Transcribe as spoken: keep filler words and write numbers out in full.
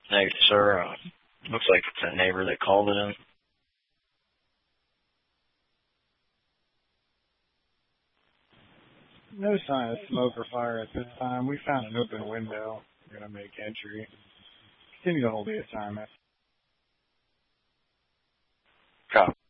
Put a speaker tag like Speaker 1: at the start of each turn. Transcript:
Speaker 1: Negative, sir. Uh, looks like it's that neighbor that called it in.
Speaker 2: No sign of smoke or fire at this time. We found an open window. We're going to make entry. Continue to hold the assignment.
Speaker 1: Copy.